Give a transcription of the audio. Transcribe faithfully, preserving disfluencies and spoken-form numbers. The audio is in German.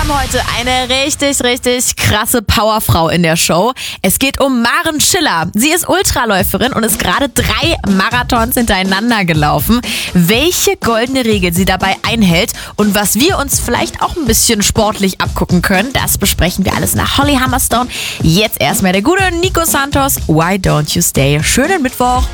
haben heute eine richtig, richtig krasse Powerfrau in der Show. Es geht um Maren Schiller. Sie ist Ultraläuferin und ist gerade drei Marathons hintereinander gelaufen. Welche goldene Regel sie dabei einhält und was wir uns vielleicht auch ein bisschen sportlich abgucken können, das besprechen wir alles nach Holly Humberstone. Jetzt erstmal der gute Nico Santos. Why don't you stay? Schönen Mittwoch.